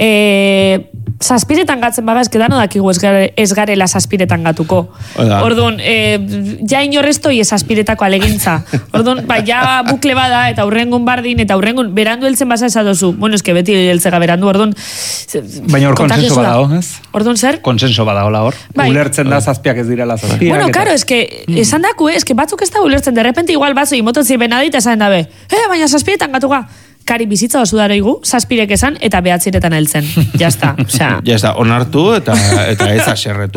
zazpiretan gatzen baga, eske dano dakigu ez garela zazpiretan gatuko. Orduan, ja inorreztoi ez zazpiretako alegintza. Orduan, ja bukle bada, eta hurrengun bardin, eta hurrengun berandu heltzen basa esadozu. Bueno, eske beti heltzega berandu, orduan... Baina hor konsenso badago, ez? Orduan zer? Konsenso badago hor. Ulertzen da zazpiak ez direla zazpiak. Bueno, karo, eske, esan daku, eske batzuk ez da ulertzen, de repente igual batzu imototzi benadita esan dabe. Baina zazpiretan gatuga. Kari bizitza oso daroigu, zazpirek esan, eta behatziretan heltzen. Jazta, Jazta, onartu eta ez aserretu.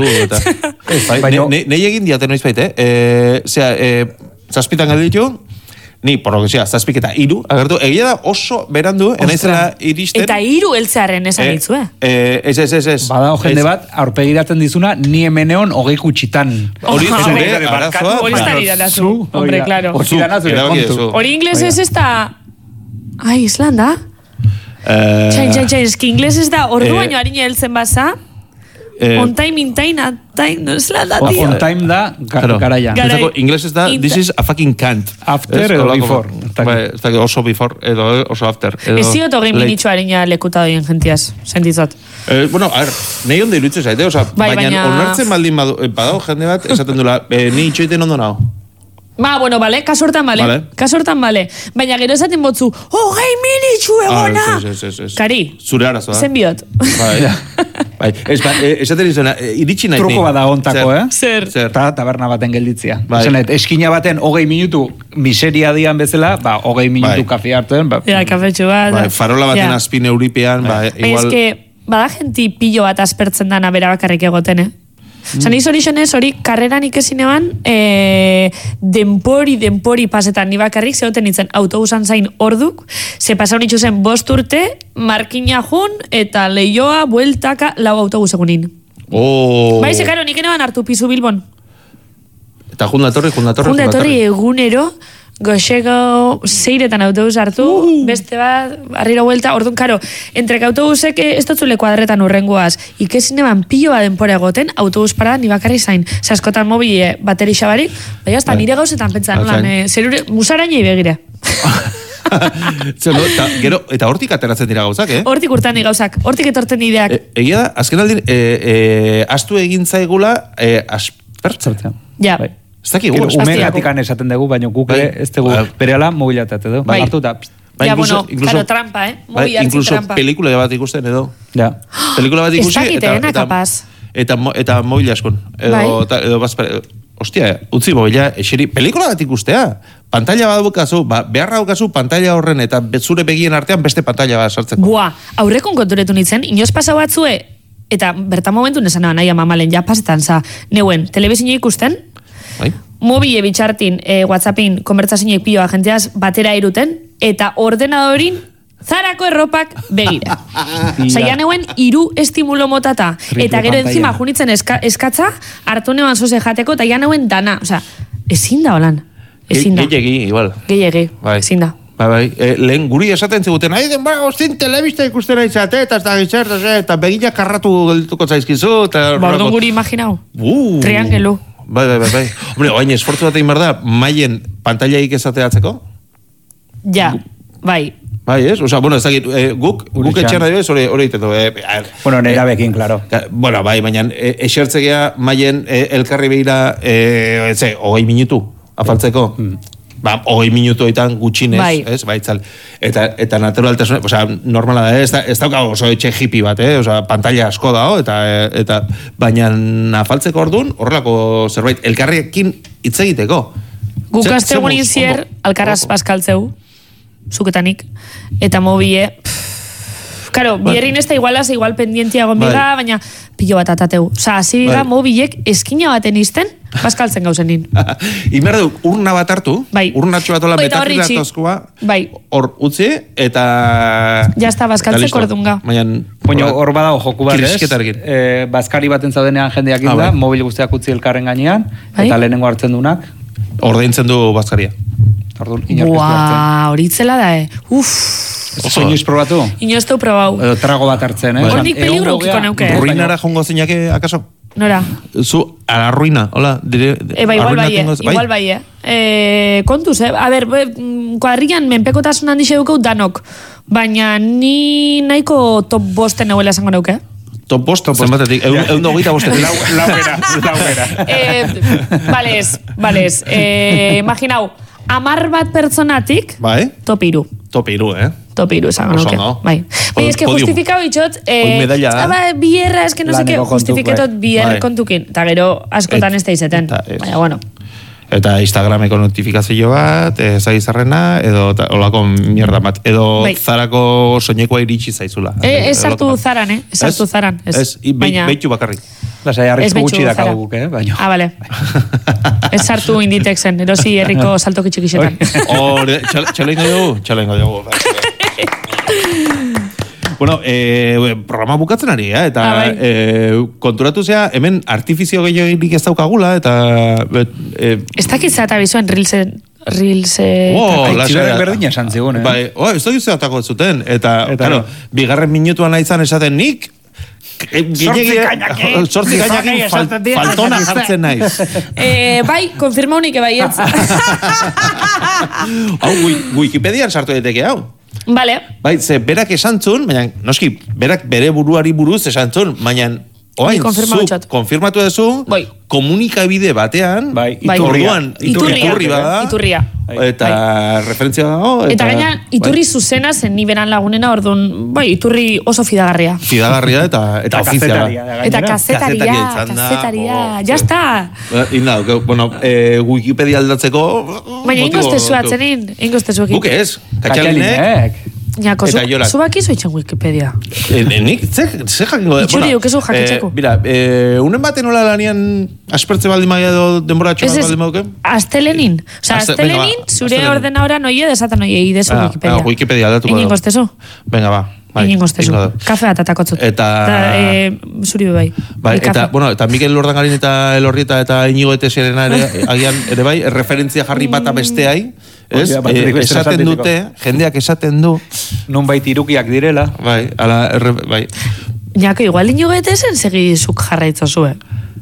Nei egin diaten noiz baite, zazpitan galditu, ni, por lo que sea, zazpik eta 3, agertu, egia da oso berandu, enaizela iristen. Eta 3 heltzearen esan ditzu, Ez. Badago jende bat, aurpegiratzen dizuna, ni hemeneon 20 kutsitan. Hori zure, arazoa. Hori estari danazu, hombre, claro. Hori inglesez ez da... Ai, Islanda? Txain, eski inglés ez da, ordu baino harina heltzen baza, on time, in time, no Islanda, tío. On time da, garaia. Inglés ez da, this is a fucking can't. After edo before. Oso before, edo oso after. Ez ziot hogei minitxo harina lekuta doien gentiaz, sentitzat. Bueno, a ver, nahi onde iruditzen zaite, baina onartzen baldin badago jende bat, esaten dula, ni itxoiten ondo nago. Bueno, bale, kasortan bale. Baina gero esaten botzu, 20 minitxu egona! Ez. Kari, zure arazoa. zen biot. Bai, esaten izena, iritsi nahi. Truko bada ontako, Zer. Taberna baten gelditzia. Bai. Eskina baten 20 minutu miseria dian bezala, 20 minutu kafe hartuen. Ja, kafetxu bat. Bai, farola baten azpin euripean, igual... Bada genti pilo bat aspertzen dana bera bakarrik egoten, Zan izorixonez, hori karreran ikesin eban, denpori pasetan ni bakarrik, zehoten nintzen autobusan zain orduk, ze pasa honitxu zen 5 urte, markina jun, eta leioa, bueltaka, 4 autobus egunin. Bai, zekaro, nik eneban hartu pizu Bilbon. Eta jundatorri egunero, goxeko 6etan autobus hartu, beste bat, arriro vuelta, orduan, karo, entrek autobusek ez dotzule kuadretan urrengoaz, ikesin eban pilo bat denpora egoten, autobus parada ni bakarri zain. Zaskotan mobile bateri xabarik, bai, hasta nire gauzetan pentsan, zerure, musarainei begire. Gero, eta hortik ateratzen dira gauzak, Hortik urtan gauzak, hortik etortzen ideak. Egia da, azken aldin, astu egin zaigula, aspertzen. Ja. Ez dakik, umegatikan esaten dugu, baina guk ez dugu bereala mobilatate du. Bai, bueno, karo trampa, Mobil hartzi incluso trampa. Pelikula bat ikusten edo. Ja. Pelikula bat ikusi eta mobil askon. Edo bazpare, hostia, utzi mobila, eseri, pelikula bat ikustea. Pantalla bat bukazu, beharra bukazu pantalla horren eta zure begien artean beste pantalla bat sartzeko. Buah, aurrekon konturetu nintzen, inoz pasau batzue, eta bertan momentu nesan nahi amamalen, ja pasetan, neuen, telebizino ikusten, mobile bitxartin, WhatsAppin, konbertsazioek pioa jenteaz batera iruten, eta ordenadorin zarako erropak begira. Ja neuen 3 estimulo motata, eta gero enzima junitzen eskatza, hartu neuen zoze jateko, eta ja neuen dana. Ezin da holan. Gehiegi, igual. Gehiegi, ezin da. Lehen guri esaten ziguten, ostin telebista ikusten aizate, eta begila karratu geldituko zaizkizu. Bordun guri imaginau. Triangelu. Bai. Hombre, oain esfortzu bat egin behar da, maien pantailaik ezateatzeko? Ja, bai. Bai, ez? Osa, bueno, ez dakit, guk etxean adibidez, hori egiten du. Bueno, nera bekin, claro. Bueno, bai, baina esertzegea maien elkarri behira, 20 minutu, afaltzeko. 20 minutuetan gutxinez, ez? Baitzal. Eta naturaltasun, normala da, ez dauka oso etxe hippie bat, pantalla asko dago, eta baina afaltzeko orduan, horrelako zerbait, elkarriekin hitz egiteko. Guk astegun inzier, alkarraz paskaltzeu, zuketanik, eta mobile, Karo, bierrin ez da igual pendientia gombiga, baina pilo bat atateu. Osa, hasi biga mobilek eskina baten izten, paskaltzen gauzen nin. Inber duk, urna bat hartu, urnatxo bat ola metatri datozkoa, hor utzi, eta... Jazta, paskaltzeko ordunga. Baina hor badago joku bat ez, bazkari baten zaudenean jendeak inda, mobil guztiak utzi elkarren gainean, eta lehenengo hartzen dunak. Ordaintzen du bazkaria. Buah, horitzela da, Oso inoiz probatu? Inoiz tau probau. Edo trago bat hartzen, Hornik peligro ukiko neuke. Ruinara jongo zeinake, akaso? Nora? Zu, ala ruina, hola? Igual bai, kontuz, a ber, kuadrian menpekotasun handixe dukau danok, baina ni nahiko top bosten neuela esango neuke. Top bost, zenbatetik, egun hogeita bostetik. Laubera. Balez, imaginau, 10 bat pertsonatik, top 3. Top 3, Top 3, esango nuke. Bai, es que justifikau itxot, bierra, es que no sé qué, justifiketot bier kontukin. Eta gero, askotan ez da izeten. Baina, bueno. Eta Instagrameko notifikazio bat, zaizarrena, edo olako mierda bat. Edo zarako soinekoa iritsi zaizula. Ez hartu zaran, Ez hartu zaran. Ez, behitu bakarrik. Lasai, harrizko gutxi dakago guk, baina. Bale. Ez hartu Inditexen, erosi herriko saltokitxik isetan. Txalengo dugu. Bueno, programa bukatzen ari, eta konturatu zea, hemen artifizio gehiagirik ez daukagula, eta... Ez dakitza eta bizuen Reelsen... Aitziraren berdina esan zigun, ez dakitza atako zuten, eta, claro, bigarren minutuan naizan esaten nik, sortzi kainakin faltona jartzen naiz. Bai, konfirma unik ebaietz. Wikipedian sartu daiteke hau. Vale. Bai, ze berak esantzun, baina, noski, berak bere buruari buruz esantzun, baina Oain, konfirmatu duzu, komunikabide batean, iturri bada, eta referentzia dago. Eta gaina, iturri zuzena zen ni beran lagunena, orduan, iturri oso fidagarria. Fidagarria eta ofiziala. Eta kazetaria, jazta. Bueno, Wikipedia aldatzeko... Baina ingoztezu atzenin, ingoztezu. Guk ez, katxalinek. Niako, zubak izo itxen Wikipedia. Nik, ze jakingo... Itxuri dukezu jakitzeko. Mira, unen baten nola lanian aspertze baldin maia edo denbora txonak baldin mauke? Astelenin. Osa, astelenin, zure ordena ora noie desatan noie idezu Wikipedia. Wikipedia aldatuko. Ingen goztezu. Venga, ba. Ingen goztezu. Kafe bat atakotzut. Eta... Zuri bai. Eta Mikel Lordangarin eta Elorrieta eta Inigo Etesiarena agian ere bai, referentzia jarri bata besteai. Esaten dute, jendeak esaten du. Nun baita irukiak direla. Bai. Niako, igual Inigo Etesen segizuk jarraitzo zuen.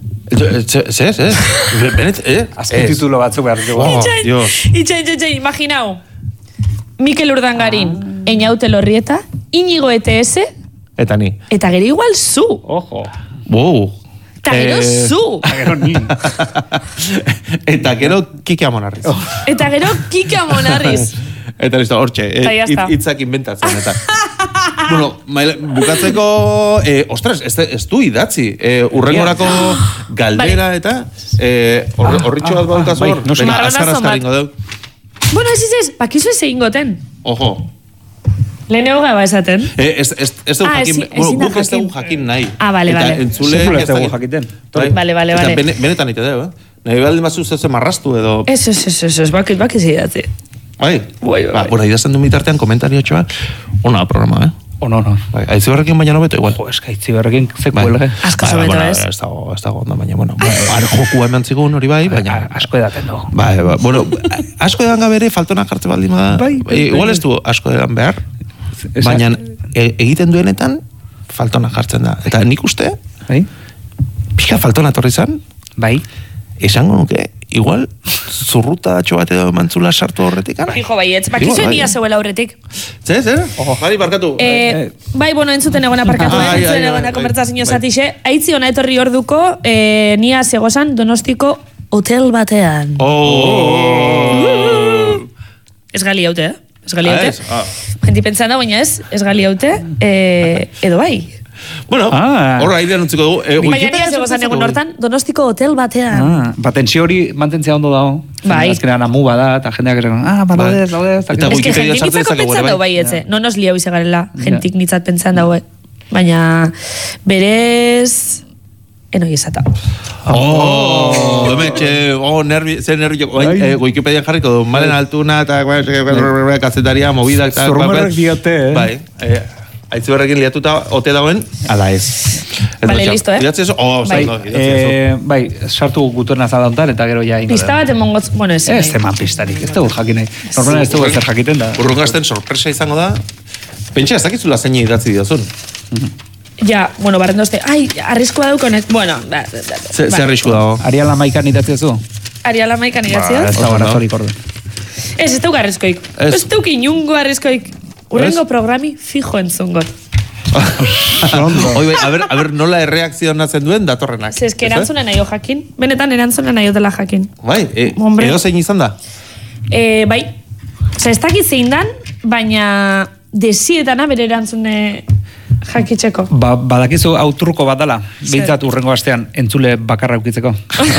Azken titulo batzuk behar dugu. Itxain, imaginau. Mikel Urdangarin, Eñaute Lorrieta, Inigo ETS. Eta ni. Eta gero igual zu. Ojo. Eta gero zu. Eta gero ni. Eta gero Kike Amonarriz. Eta gero Kike Amonarriz. Eta listo, hortxe, hitzak inventatzen. Bueno, bukatzeko, ostras, ez du idatzi. Urrengorako galdera eta horritxo bat badukazu hor. Azkar ingo deu. Bueno, ez, bakizu ez egin goten. Ojo. Leheneo gaba esaten. Ez dugu jakin, guk ez dugu jakin nahi. Bale. Eta entzule ez dugu jakiten. Bale. Eta benetan ite deu, Nahi baldin batzuz ez marrastu edo... Ez, bakiz idatzi. Bai? Bueno, idazten du mitartean komentariotxoa. Ona programa, No. Bai, Aitzi Berrekin baina nobeto igual. Jo, eska Aitzi Berrekin zekuelge. Asko sobeto ez. Ez dago onda, baina, bueno. Jokua eman zigun hori bai, baina... Asko edaten dugu. Bai, bueno, asko edan gabere, faltona jartze baldin bada. Igual ez du asko edan behar, baina egiten duenetan, faltona jartzen da. Eta nik uste, pika faltona torri zan, esango nuke, igual, zurruta atxo bat edo emantzula sartu horretik, ana? Fijo, baietz, bakizuen nia zeuela horretik. Zer? Bari, barkatu. Bai, bueno, entzuten egona parkatu, entzuten egona konbertsazio zatixe. Aitzi ona etorri orduko, nia zegozan Donostiko hotel batean. Ez gali haute, Ez gali haute. Genti pentsan da, baina ez gali haute, edo bai. Bueno, horra airean utziko dugu. Baina nia zegozan egun hortan, Donostiko hotel batean. Tensio hori mantentzea ondo dago. Bai. Azkenean amu bada, eta jendeak esan, daude. Eta Wikipedia sartzen dezakegu ere bai. No nos liau izagarela, jentik nitzat pentsan dago. Baina berez... Eno izata. Zer nervio. Wikipedia jarriko du. Malen Altuna eta kazetaria, movidak. Zurrumerrak diote, Bai. Aitzi Berrekin liatuta ote dagoen, ala ez. Bale, listo, Idatzi eso? Bai, sartu gutuna zadantan, eta gero ja ingo. Pista bat emongotz, bueno, ez. Ez eman pistarik, ez dugu jakin nahi. Normalan ez dugu ezer jakiten da. Urrungazten sorpresa izango da. Pentsa, ez dakitzula zein idatzi diozun. Ja, bueno, barrendozte. Ai, arriskua daukonek. Bueno, Zer arrisku dago? Ariala Maikan idatzi zu? Ariala Maikan idatzi Ez dago arazorik ordu. Ez duk arriskoik. Ez duk inungo arriskoik. Urrengo programi fijo entzungot. A ver, nola erreakzionatzen duen datorrenak. Zezke erantzunen nahi jakin. Benetan erantzunen nahi dela jakin. Bai, edo zein izan da? Bai. Osa, ez dakit zein dan, baina desietana bere erantzune jakitzeko. Badakizu auturruko bat dala. Bintzat urrengo astean entzule bakarra ukitzeko.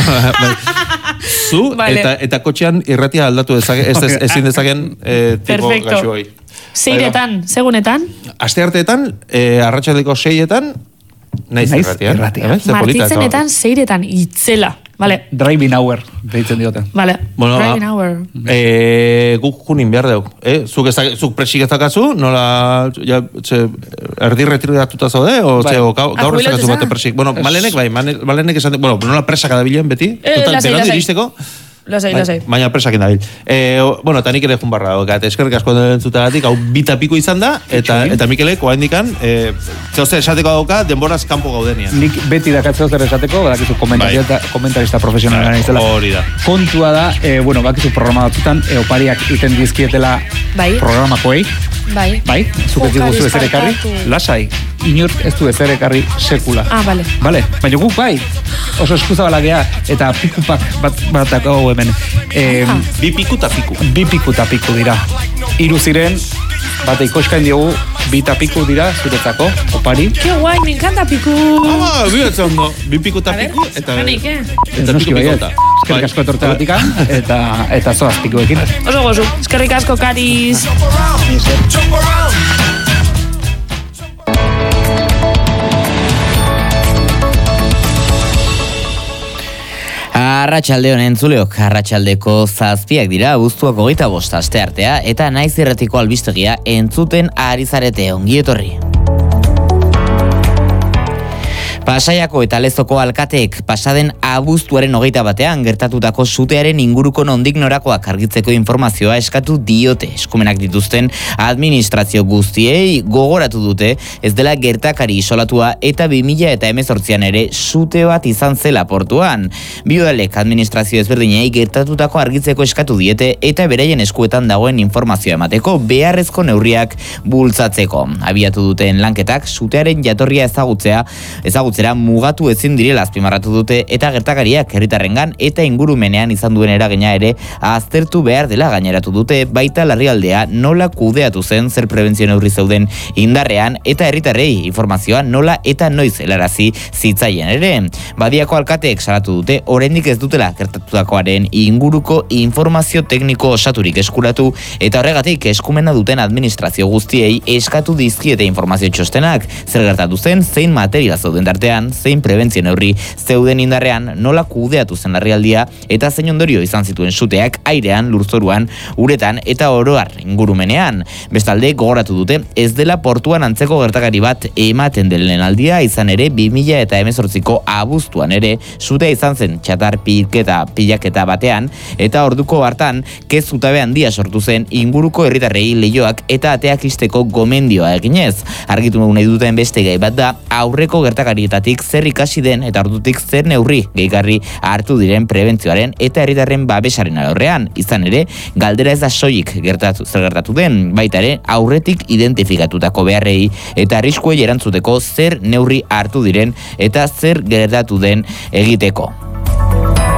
Zu eta kotxean irratia aldatu ezin dezaken tipo gaxu hoi. Zeiretan, segunetan? Aste arteetan, arratsaldeko 6etan, naiz irratia. Martitzenetan, zeiretan, itzela. Vale. Driving hour, deitzen diote. Vale, bueno, driving hour. Guk junin behar deuk. Zuk presik ez dakazu, nola erdi retiratuta zaude, o gaur ez dakazu bate presik. Bueno, Malenek bai, Malenek esan, bueno, nola presak adabilen beti. Berandu iristeko. Lo sei. Baina presakin dabil. Bueno, eta nik ere jun barra. Eskerrik asko entzutagatik, hau bita piko izan da, eta Mikelek, oa indikan, zehozer esateko dauka, denboraz kanpo gaudenian. Nik beti dakatzeo zer esateko, badakizu komentarista profesionalaren izela. Hori da. Kontua da, bueno, badakizu programa batzutan, opariak iten dizkietela programakoei, Bai, zuk ez diguzu ezer ekarri, lasai, inork ez du ezer ekarri sekula. Bale. Baina guk bai, oso eskuzabala gea, eta pikupak bat hau hemen. Bi piku eta piku. Bi piku eta piku dira. 3 ziren, bate ikoskain diogu, 2 eta piku dira, zuretzako, opari. Ke guai, me encanta piku. Bihatzen ondo, 2 piku eta piku, eta piku pikota. Eskerrik asko etortzegatik, eta zoaz pikuekin. Oso gozu, eskerrik asko, Kariz. Arratsaldeon entzuleok, arratsaldeko 7 dira, abuztuak 25 asteartea, eta Naiz Irratiko albistegia entzuten ari zarete, ongi etorri. Pasaiako eta Lezoko alkateek pasaden abuztuaren 21 gertatutako sutearen inguruko nondik norakoak argitzeko informazioa eskatu diote. Eskumenak dituzten administrazio guztiei gogoratu dute ez dela gertakari isolatua eta 2018an ere sute bat izan zela portuan. Bi udalek administrazio ezberdinei gertatutako argitzeko eskatu diete eta beraien eskuetan dagoen informazioa emateko beharrezko neurriak bultzatzeko. Abiatu duten lanketak sutearen jatorria ezagutzera mugatu ezin direla azpimarratu dute eta gertakariak herritarrengan eta ingurumenean izan duen eragina ere aztertu behar dela gaineratu dute, baita larrialdea nola kudeatu zen, zer prebentzio neurri zeuden indarrean eta herritarrei informazioa nola eta noiz helarazi zitzaien ere. Badiako alkateek salatu dute oraindik ez dutela gertatutakoaren inguruko informazio tekniko osaturik eskuratu eta horregatik eskumena duten administrazio guztiei eskatu dizkiete informazio txostenak, zer gertatu zen, zein material zeuden artean, zein prebentzio neurri zeuden indarrean, nola kudeatu zen larrialdia eta zein ondorio izan zituen suteak airean, lurzoruan, uretan eta oroar ingurumenean. Bestalde gogoratu dute ez dela portuan antzeko gertakari bat ematen den aldia izan ere 2018ko abuztuan ere sutea izan zen txatar pilaketa batean eta orduko hartan zutabe handia sortu zen inguruko herritarrei leihoak eta ateak ixteko gomendioa eginez. Argitu nahi duten beste gai bat da aurreko gertakarietatik zer ikasi den eta ordutik zer neurri gehigarri hartu diren prebentzioaren eta herritarren babesaren alorrean. Izan ere, galdera ez da soilik zer gertatu den, baita ere aurretik identifikatutako beharrei eta arriskuei erantzuteko zer neurri hartu diren eta zer gertatu den egiteko.